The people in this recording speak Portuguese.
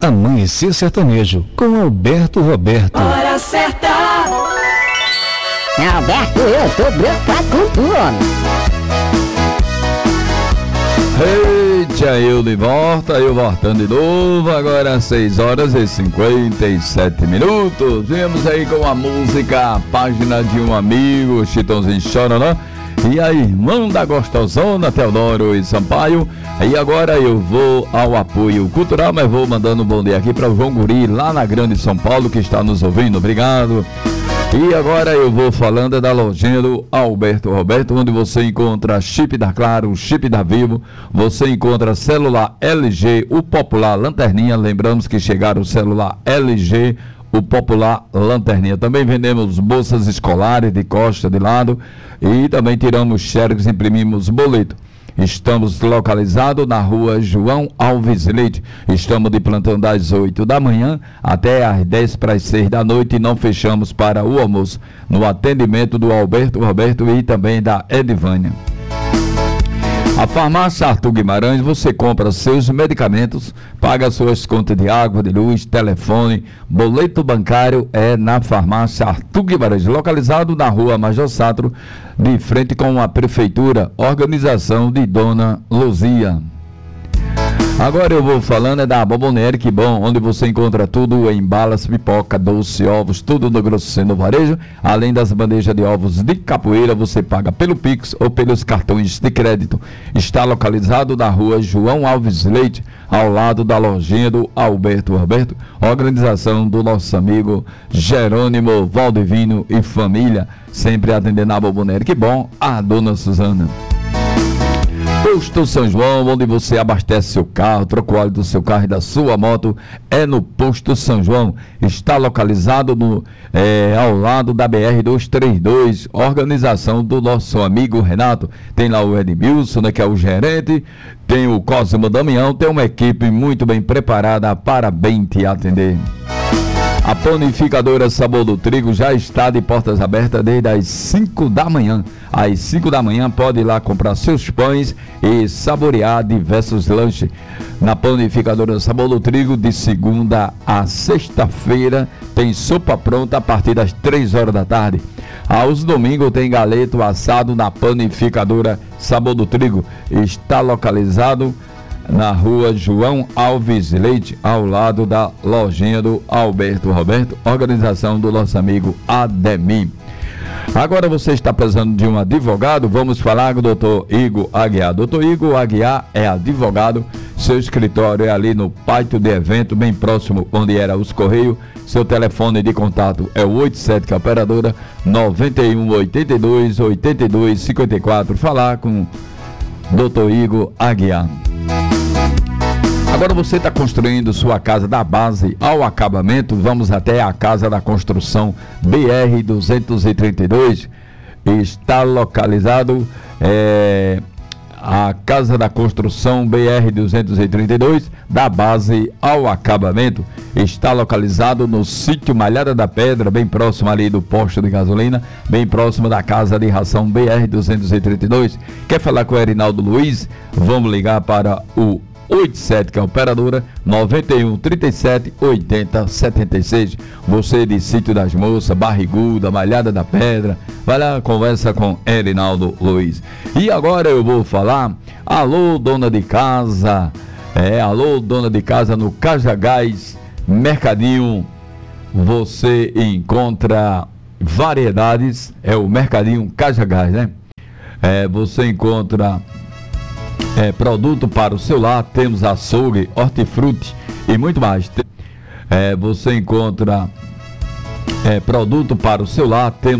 Amanhecer Sertanejo, com Alberto Roberto. Hora certa! Alberto, eu tô preocupado com tu, homem. Eita, eu de volta, eu voltando de novo, agora 6 horas e 57 minutos. Viemos aí com a música, a página de um amigo, Chitãozinho Chororó, e a irmã da gostosona, Teodoro e Sampaio. E agora eu vou ao apoio cultural, mas vou mandando um bom dia aqui para o João Guri, lá na Grande São Paulo, que está nos ouvindo, obrigado. E agora eu vou falando da lojinha do Alberto Roberto, onde você encontra chip da Claro, chip da Vivo, você encontra celular LG, o popular lanterninha, lembramos que chegaram o celular LG, o popular lanterninha. Também vendemos bolsas escolares de costa, de lado, e também tiramos xerox, imprimimos boleto. Estamos localizados na rua João Alves Leite. Estamos de plantão das 8 da manhã até às 10 para as 6 da noite e não fechamos para o almoço. No atendimento do Alberto Roberto e também da Edivânia. A farmácia Arthur Guimarães, você compra seus medicamentos, paga suas contas de água, de luz, telefone, boleto bancário é na farmácia Arthur Guimarães, localizado na rua Major Satro, de frente com a prefeitura, organização de Dona Luzia. Agora eu vou falando da Bomboniere, que bom, onde você encontra tudo em balas, pipoca, doce, ovos, tudo no Grosseiro Varejo. Além das bandejas de ovos de capoeira, você paga pelo Pix ou pelos cartões de crédito. Está localizado na rua João Alves Leite, ao lado da lojinha do Alberto Roberto, organização do nosso amigo Jerônimo Valdivino e família, sempre atendendo a Bomboniere. Que bom, a dona Suzana. Posto São João, onde você abastece seu carro, troca o óleo do seu carro e da sua moto, é no Posto São João. Está localizado ao lado da BR-232, organização do nosso amigo Renato. Tem lá o Edmilson, né, que é o gerente, tem o Cosmo Damião, tem uma equipe muito bem preparada para bem te atender. A panificadora Sabor do Trigo já está de portas abertas desde as 5 da manhã. Às 5 da manhã pode ir lá comprar seus pães e saborear diversos lanches. Na panificadora Sabor do Trigo, de segunda a sexta-feira, tem sopa pronta a partir das 3 horas da tarde. Aos domingos tem galeto assado na panificadora Sabor do Trigo. Está localizado na rua João Alves Leite, ao lado da lojinha do Alberto Roberto, organização do nosso amigo Ademir. Agora você está precisando de um advogado, vamos falar com o doutor Igor Aguiar. Doutor Igor Aguiar é advogado, seu escritório é ali no pátio de evento, bem próximo onde era os Correios. Seu telefone de contato é o 87, que é a operadora, 91 82 82 54. Falar com o doutor Igor Aguiar. Agora você está construindo sua casa da base ao acabamento, vamos até a Casa da Construção BR-232, está localizado a Casa da Construção BR-232, da base ao acabamento, está localizado no sítio Malhada da Pedra, bem próximo ali do posto de gasolina, bem próximo da Casa de Ração BR-232. Quer falar com o Erinaldo Luiz? Vamos ligar para o 87, que é a operadora, 91 37 80 76. Você de Sítio das Moças, Barriguda, Malhada da Pedra, vai lá, conversa com Erinaldo Luiz. E agora eu vou falar, alô dona de casa, alô dona de casa no Cajagás Mercadinho, você encontra variedades, é o Mercadinho Cajagás, né? Você encontra produto para o seu lar, temos açougue, hortifruti e muito mais. Você encontra produto para o seu lar, temos